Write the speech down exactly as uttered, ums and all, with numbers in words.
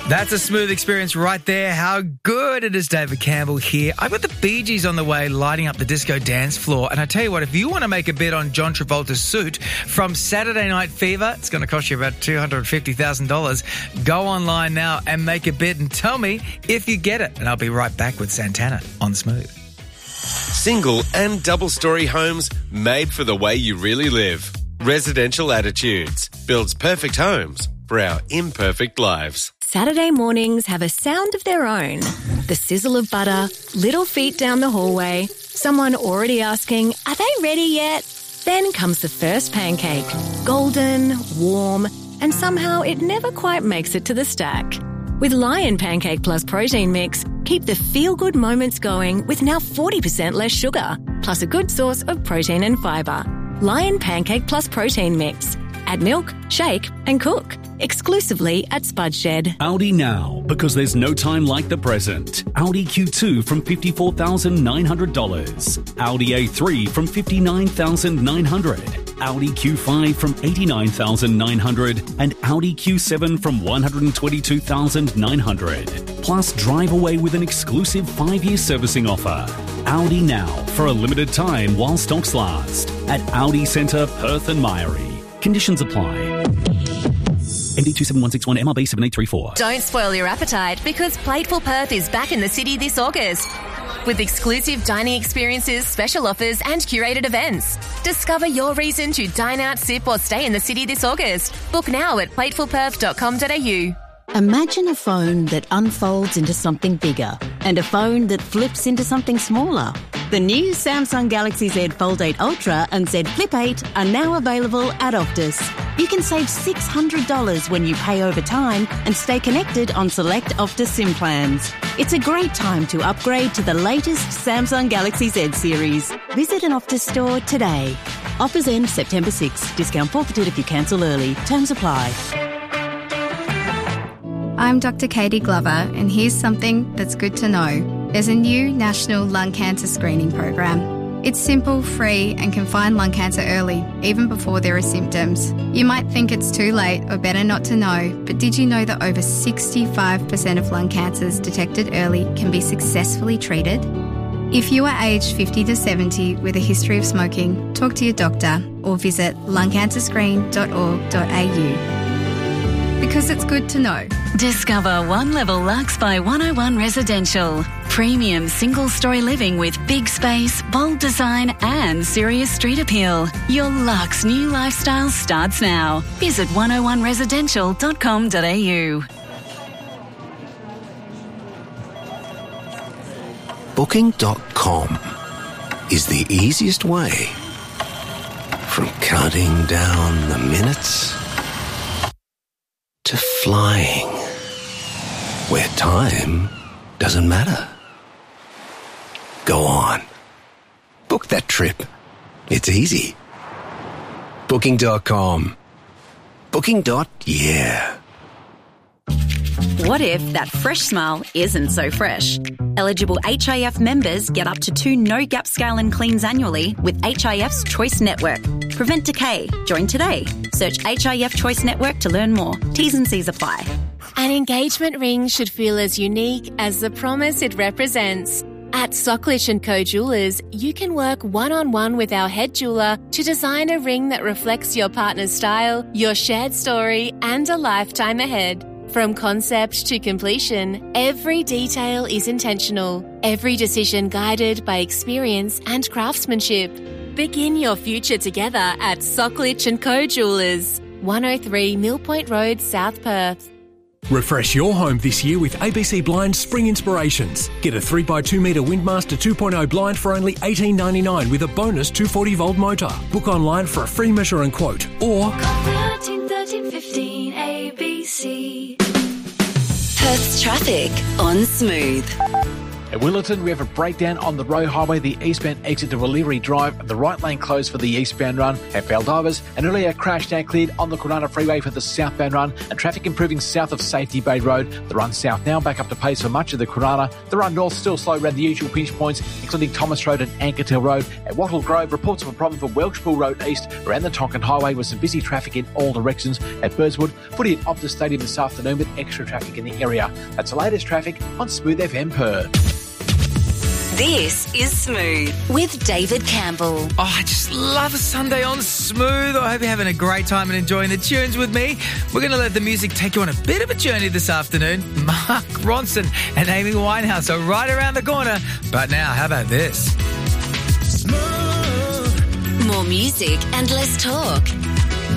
That's a smooth experience right there. How good. It is David Campbell here. I've got the Bee Gees on the way lighting up the disco dance floor. And I tell you what, if you want to make a bet on John Travolta's suit from Saturday Night Fever, it's going to cost you about two hundred fifty thousand dollars. Go online now and make a bet and tell me if you get it. And I'll be right back with Santana on Smooth. Single and double-storey homes made for the way you really live. Residential Attitudes builds perfect homes for our imperfect lives. Saturday mornings have a sound of their own. The sizzle of butter, little feet down the hallway, someone already asking, are they ready yet? Then comes the first pancake, golden, warm, and somehow it never quite makes it to the stack. With Lion Pancake Plus Protein Mix, keep the feel-good moments going with now forty percent less sugar, plus a good source of protein and fibre. Lion Pancake Plus Protein Mix. Add milk, shake and cook. Exclusively at Spud Shed. Audi now, because there's no time like the present. Audi Q two from fifty-four thousand nine hundred dollars. Audi A three from fifty-nine thousand nine hundred dollars. Audi Q five from eighty-nine thousand nine hundred dollars. And Audi Q seven from one hundred twenty-two thousand nine hundred dollars. Plus, drive away with an exclusive five-year servicing offer. Audi now, for a limited time while stocks last. At Audi Centre, Perth and Mairie. Conditions apply. M D two seven one six one M R B seven eight three four. Don't spoil your appetite because Plateful Perth is back in the city this August with exclusive dining experiences, special offers and curated events. Discover your reason to dine out, sip or stay in the city this August. Book now at plateful perth dot com dot a u. Imagine a phone that unfolds into something bigger and a phone that flips into something smaller. The new Samsung Galaxy Z Fold eight Ultra and Z Flip eight are now available at Optus. You can save six hundred dollars when you pay over time and stay connected on select Optus SIM plans. It's a great time to upgrade to the latest Samsung Galaxy Z series. Visit an Optus store today. Offers end September sixth. Discount forfeited if you cancel early. Terms apply. I'm Doctor Katie Glover, and here's something that's good to know. There's a new national lung cancer screening program. It's simple, free, and can find lung cancer early, even before there are symptoms. You might think it's too late or better not to know, but did you know that over sixty-five percent of lung cancers detected early can be successfully treated? If you are aged fifty to seventy with a history of smoking, talk to your doctor or visit lung cancer screen dot org dot a u. Because it's good to know. Discover One Level Luxe by one oh one Residential. Premium single-storey living with big space, bold design and serious street appeal. Your luxe new lifestyle starts now. Visit one oh one residential dot com dot a u. Booking dot com is the easiest way from counting down the minutes to flying, where time doesn't matter. Go on. Book that trip. It's easy. Booking dot com. Booking. Yeah. What if that fresh smile isn't so fresh? Eligible H I F members get up to two no-gap scale and cleans annually with H I F's Choice Network. Prevent decay. Join today. Search H I F Choice Network to learn more. T's and C's apply. An engagement ring should feel as unique as the promise it represents. At Socklich and Co Jewelers, you can work one-on-one with our head jeweler to design a ring that reflects your partner's style, your shared story, and a lifetime ahead. From concept to completion, every detail is intentional, every decision guided by experience and craftsmanship. Begin your future together at Socklich and Co Jewelers, one oh three Mill Point Road, South Perth. Refresh your home this year with A B C Blinds Spring Inspirations. Get a three by two metre Windmaster two point oh blind for only eighteen ninety-nine with a bonus two hundred forty volt motor. Book online for a free measure and quote, or call thirteen thirteen fifteen A B C. Perth's traffic on Smooth. At Willerton, we have a breakdown on the Roe Highway, the eastbound exit to O'Leary Drive, the right lane closed for the eastbound run. At Baldivers, an earlier crash now cleared on the Kwinana Freeway for the southbound run, and traffic improving south of Safety Bay Road. The run south now back up to pace for much of the Kwinana. The run north still slow around the usual pinch points, including Thomas Road and Ankertil Road. At Wattle Grove, reports of a problem for Welshpool Road east around the Tonkin Highway with some busy traffic in all directions. At Birdswood, footy at Optus Stadium this afternoon with extra traffic in the area. That's the latest traffic on Smooth F M Perth. This is Smooth with David Campbell. Oh, I just love a Sunday on Smooth. I hope you're having a great time and enjoying the tunes with me. We're going to let the music take you on a bit of a journey this afternoon. Mark Ronson and Amy Winehouse are right around the corner. But now, how about this? More music and less talk.